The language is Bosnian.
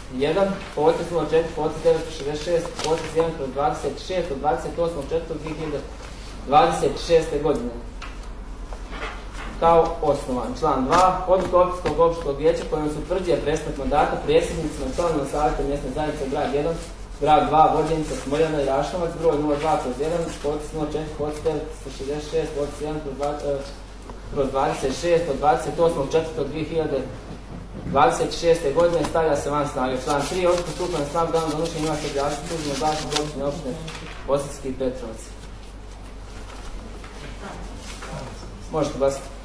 1, potez 04, potez 966, potez 1/26 od 28.4.2026. godine. Kao osnovan. Član 2. Odluka općinskog opštinskog vijeća kojom se utvrđuje prestanak mandata predsjednicima i članovima savjeta mjesne zajednice grad 1, grad 2, Vođenica, Smoljana i Rašnovac, broj 02/1, potez 04, potez 966, potez 1/26 od 28.4.2026. godine stavlja se van snage. Član 3. Odluka stupa na snagu danom donošenja ima se glasiti službeno glasno opštine opštine Osječki i Petrovci. Možete glasiti.